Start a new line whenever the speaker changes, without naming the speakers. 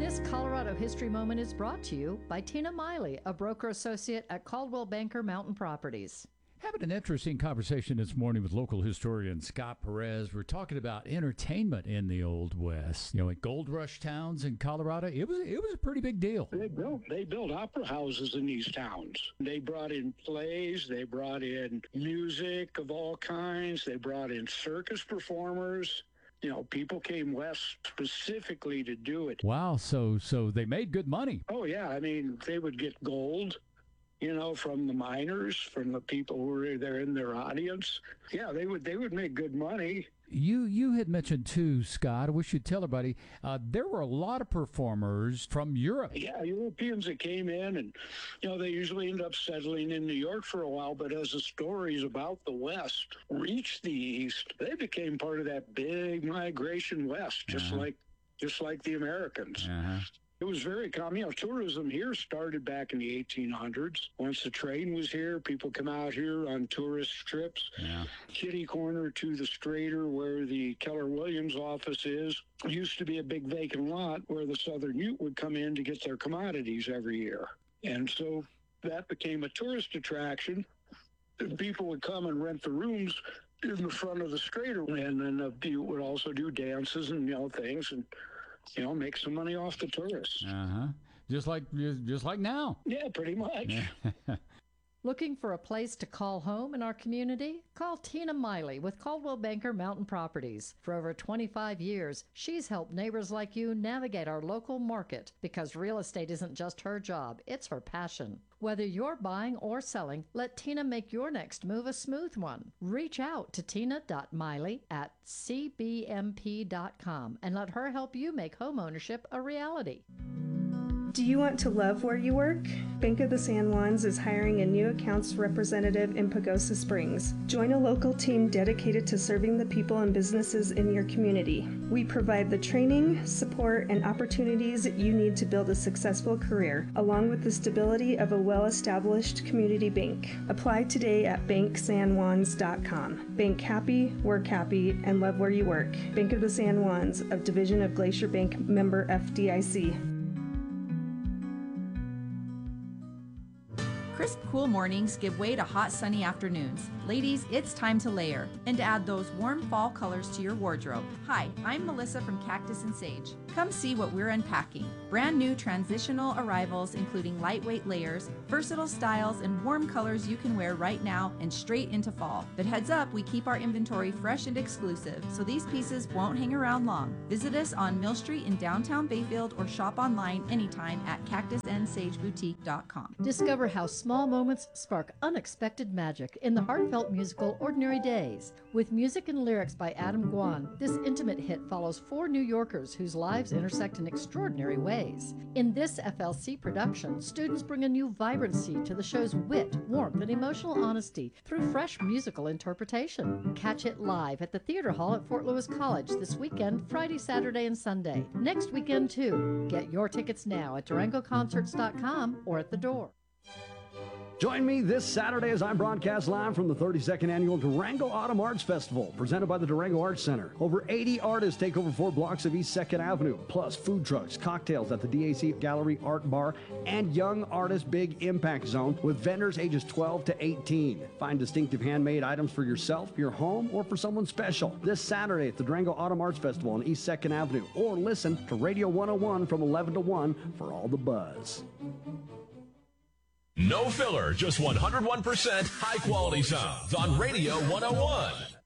This Colorado History Moment is brought to you by Tina Miley, a broker associate at Caldwell Banker Mountain Properties.
Having an interesting conversation this morning with local historian Scott Perez. We're talking about entertainment in the Old West. You know, in gold rush towns in Colorado, it was a pretty big deal.
They built opera houses in these towns. They brought in plays. They brought in music of all kinds. They brought in circus performers. You know, people came west specifically to do it.
Wow, so they made good money.
Oh, yeah. I mean, they would get gold, you know, from the miners, from the people who were there in their audience. Yeah, they would make good money.
You had mentioned, too, Scott, I wish you'd tell everybody, there were a lot of performers from Europe.
Yeah, Europeans that came in, and, you know, they usually end up settling in New York for a while, but as the stories about the West reached the East, they became part of that big migration west, just like the Americans. It was very common. You know, tourism here started back in the 1800s. Once the train was here, people come out here on tourist trips. Kitty corner to the Strader, where the Keller Williams office is, used to be a big vacant lot where the Southern Ute would come in to get their commodities every year. And so that became a tourist attraction. And people would come and rent the rooms in the front of the Strader. And then the Ute would also do dances and, you know, things, and make some money off the tourists.
Just like now.
Yeah, pretty much.
Looking for a place to call home in our community? Call Tina Miley with Caldwell Banker Mountain Properties. For over 25 years, she's helped neighbors like you navigate our local market, because real estate isn't just her job, it's her passion. Whether you're buying or selling, let Tina make your next move a smooth one. Reach out to tina.miley@cbmp.com and let her help you make homeownership a reality.
Do you want to love where you work? Bank of the San Juans is hiring a new accounts representative in Pagosa Springs. Join a local team dedicated to serving the people and businesses in your community. We provide the training, support, and opportunities you need to build a successful career, along with the stability of a well-established community bank. Apply today at banksanjuans.com. Bank happy, work happy, and love where you work. Bank of the San Juans, a division of Glacier Bank, member FDIC.
Crisp, cool mornings give way to hot, sunny afternoons. Ladies, it's time to layer and to add those warm fall colors to your wardrobe. Hi, I'm Melissa from Cactus and Sage. Come see what we're unpacking. Brand new transitional arrivals, including lightweight layers, versatile styles, and warm colors you can wear right now and straight into fall. But heads up, we keep our inventory fresh and exclusive, so these pieces won't hang around long. Visit us on Mill Street in downtown Bayfield or shop online anytime at cactusandsageboutique.com.
Discover how small moments spark unexpected magic in the heartfelt musical Ordinary Days. With music and lyrics by Adam Guan, this intimate hit follows 4 New Yorkers whose lives intersect in extraordinary ways. In this FLC production, students bring a new vibrancy to the show's wit, warmth, and emotional honesty through fresh musical interpretation. Catch it live at the Theater Hall at Fort Lewis College this weekend, Friday, Saturday, and Sunday. Next weekend, too. Get your tickets now at DurangoConcerts.com or at the door.
Join me this Saturday as I broadcast live from the 32nd Annual Durango Autumn Arts Festival, presented by the Durango Arts Center. Over 80 artists take over 4 blocks of East 2nd Avenue, plus food trucks, cocktails at the DAC Gallery Art Bar, and Young Artist Big Impact Zone with vendors ages 12 to 18. Find distinctive handmade items for yourself, your home, or for someone special. This Saturday at the Durango Autumn Arts Festival on East 2nd Avenue, or listen to Radio 101 from 11 to 1 for all the buzz.
No filler, just 101% high quality sounds on Radio 101.